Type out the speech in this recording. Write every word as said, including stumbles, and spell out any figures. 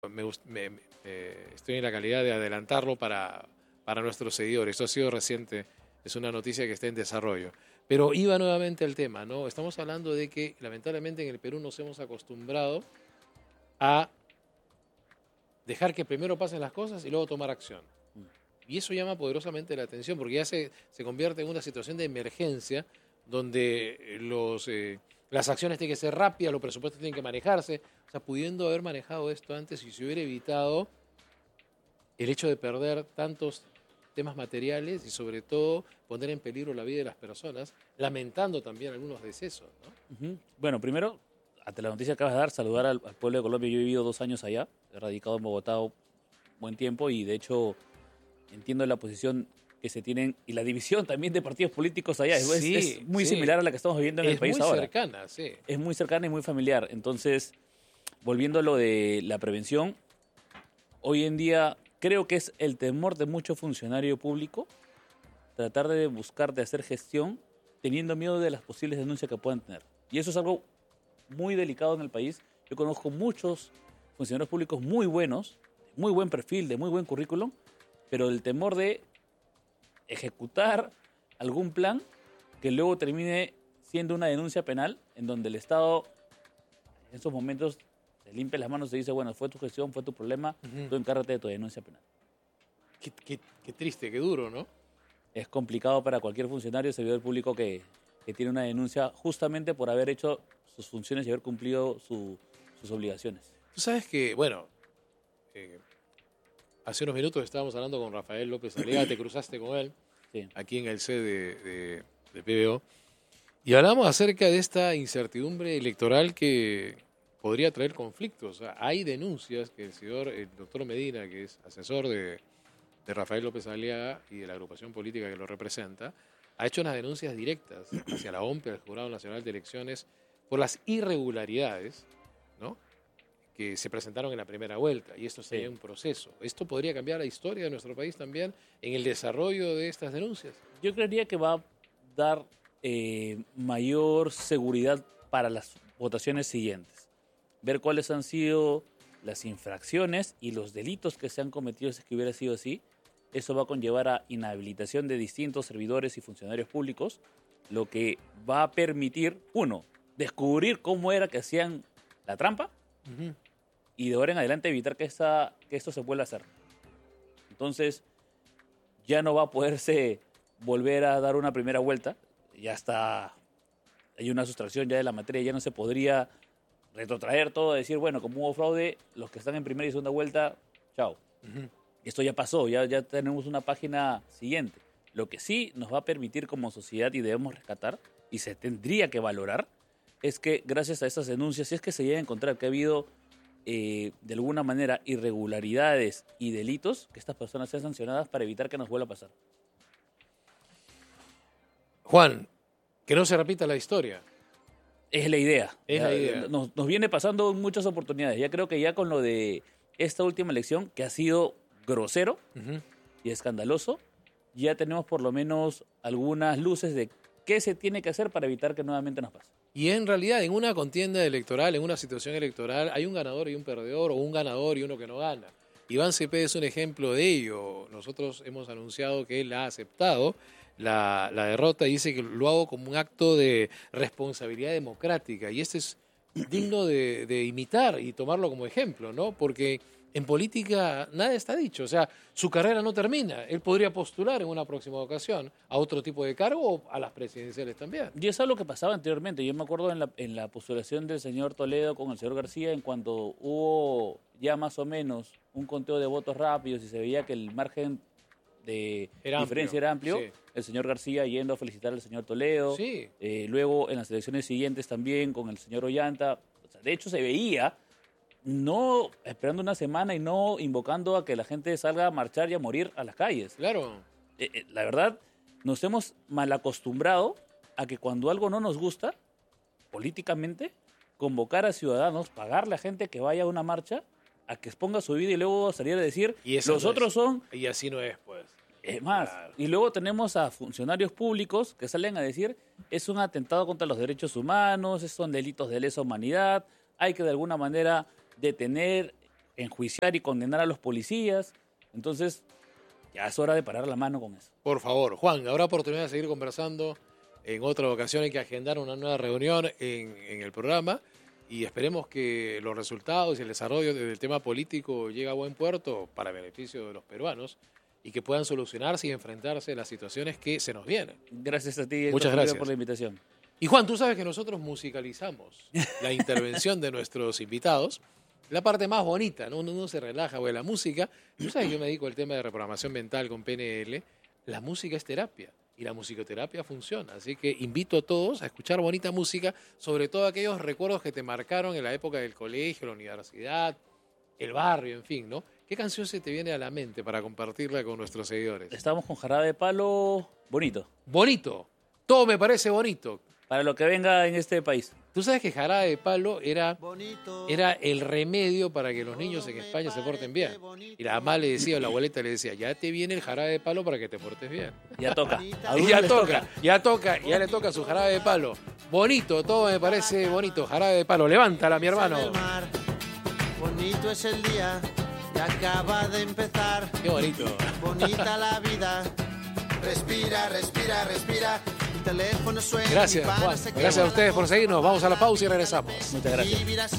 me, me, me, eh, estoy en la calidad de adelantarlo para, para nuestros seguidores. Esto ha sido reciente, es una noticia que está en desarrollo. Pero iba nuevamente al tema, ¿no? Estamos hablando de que lamentablemente en el Perú nos hemos acostumbrado a dejar que primero pasen las cosas y luego tomar acción. Y eso llama poderosamente la atención porque ya se, se convierte en una situación de emergencia donde los, eh, las acciones tienen que ser rápidas, los presupuestos tienen que manejarse. O sea, pudiendo haber manejado esto antes y se hubiera evitado el hecho de perder tantos temas materiales y sobre todo poner en peligro la vida de las personas, lamentando también algunos decesos, ¿no? Uh-huh. Bueno, primero, ante la noticia que acabas de dar, saludar al, al pueblo de Colombia. Yo he vivido dos años allá, he radicado en Bogotá un buen tiempo y de hecho entiendo la posición que se tienen y la división también de partidos políticos allá. Es, Sí, es muy sí. similar a la que estamos viviendo en es el país ahora. Es muy cercana, sí. Es muy cercana y muy familiar. Entonces, volviendo a lo de la prevención, hoy en día creo que es el temor de mucho funcionario público tratar de buscar, de hacer gestión, teniendo miedo de las posibles denuncias que puedan tener. Y eso es algo muy delicado en el país. Yo conozco muchos funcionarios públicos muy buenos, muy buen perfil, de muy buen currículum, pero el temor de ejecutar algún plan que luego termine siendo una denuncia penal en donde el Estado en esos momentos se limpia las manos y dice, bueno, fue tu gestión, fue tu problema, uh-huh. Tú encárgate de tu denuncia penal. Qué, qué, qué triste, qué duro, ¿no? Es complicado para cualquier funcionario, servidor público que, que tiene una denuncia justamente por haber hecho sus funciones y haber cumplido su, sus obligaciones. Tú sabes que, bueno, eh, hace unos minutos estábamos hablando con Rafael López Aliaga, te cruzaste con él, sí. Aquí en el C de, de, de P B O, y hablamos acerca de esta incertidumbre electoral que podría traer conflictos. O sea, hay denuncias que el señor, el doctor Medina, que es asesor de, de Rafael López Aliaga y de la agrupación política que lo representa, ha hecho unas denuncias directas hacia la O M P E, al Jurado Nacional de Elecciones, por las irregularidades, ¿no?, que se presentaron en la primera vuelta, y esto sería sí. un proceso. ¿Esto podría cambiar la historia de nuestro país también en el desarrollo de estas denuncias? Yo creería que va a dar eh, mayor seguridad para las votaciones siguientes. Ver cuáles han sido las infracciones y los delitos que se han cometido si es que hubiera sido así. Eso va a conllevar a inhabilitación de distintos servidores y funcionarios públicos, lo que va a permitir, uno, descubrir cómo era que hacían la trampa, uh-huh. y de ahora en adelante evitar que, esa, que esto se vuelva a hacer. Entonces, ya no va a poderse volver a dar una primera vuelta, ya está, hay una sustracción ya de la materia, ya no se podría retrotraer todo, decir, bueno, como hubo fraude, los que están en primera y segunda vuelta, chao. Uh-huh. Esto ya pasó, ya, ya tenemos una página siguiente. Lo que sí nos va a permitir como sociedad y debemos rescatar, y se tendría que valorar, es que gracias a esas denuncias, si es que se llega a encontrar que ha habido eh, de alguna manera irregularidades y delitos, que estas personas sean sancionadas para evitar que nos vuelva a pasar. Juan, que no se repita la historia. Es la idea. Es ya, la idea. Nos, nos viene pasando en muchas oportunidades. Ya creo que ya con lo de esta última elección, que ha sido grosero uh-huh. y escandaloso, ya tenemos por lo menos algunas luces de qué se tiene que hacer para evitar que nuevamente nos pase. Y en realidad, en una contienda electoral, en una situación electoral, hay un ganador y un perdedor, o un ganador y uno que no gana. Iván Cepeda es un ejemplo de ello. Nosotros hemos anunciado que él ha aceptado la, la derrota y dice que lo hago como un acto de responsabilidad democrática. Y esto es digno de, de imitar y tomarlo como ejemplo, ¿no? Porque en política nada está dicho. O sea, su carrera no termina. Él podría postular en una próxima ocasión a otro tipo de cargo o a las presidenciales también. Y eso es lo que pasaba anteriormente. Yo me acuerdo en la, en la postulación del señor Toledo con el señor García, en cuanto hubo ya más o menos un conteo de votos rápidos y se veía que el margen de era diferencia amplio. era amplio, sí. El señor García yendo a felicitar al señor Toledo. Sí. Eh, luego en las elecciones siguientes también con el señor Ollanta. O sea, de hecho se veía, no esperando una semana y no invocando a que la gente salga a marchar y a morir a las calles. Claro. Eh, eh, la verdad, nos hemos mal acostumbrado a que cuando algo no nos gusta, políticamente, convocar a ciudadanos, pagarle a gente que vaya a una marcha, a que exponga su vida y luego salir a decir, y los no otros es. son... Y así no es, pues. Es más, claro. Y luego tenemos a funcionarios públicos que salen a decir, es un atentado contra los derechos humanos, son delitos de lesa humanidad, hay que de alguna manera detener enjuiciar y condenar a los policías. Entonces, ya es hora de parar la mano con eso. Por favor, Juan, habrá oportunidad de seguir conversando en otra ocasión. Hay que agendar una nueva reunión en, en el programa y esperemos que los resultados y el desarrollo del tema político llegue a buen puerto para beneficio de los peruanos y que puedan solucionarse y enfrentarse a las situaciones que se nos vienen. Gracias a ti, Muchas gracias por la invitación. Y Juan, tú sabes que nosotros musicalizamos la intervención de nuestros invitados. La parte más bonita, ¿no? Uno, uno se relaja, güey, la música. Tú sabes que yo me dedico al tema de reprogramación mental con P N L. La música es terapia y la musicoterapia funciona. Así que invito a todos a escuchar bonita música, sobre todo aquellos recuerdos que te marcaron en la época del colegio, la universidad, el barrio, en fin, ¿no? ¿Qué canción se te viene a la mente para compartirla con nuestros seguidores? Estamos con Jarabe de Palo, bonito. Bonito. Todo me parece bonito. Para lo que venga en este país. Tú sabes que Jarabe de Palo era, era el remedio para que los niños en España se porten bien. Y la mamá le decía, o la abuelita le decía, ya te viene el Jarabe de Palo para que te portes bien. Ya toca. Y ya toca, ya toca, ya le toca su Jarabe de Palo. Bonito, todo me parece bonito. Jarabe de Palo, levántala, mi hermano. Bonito es el día que acaba de empezar. Qué bonito. Bonita la vida. Respira, respira, respira. El teléfono suena. Gracias, Juan. Gracias a ustedes por seguirnos. Vamos a la pausa y regresamos. Muchas gracias.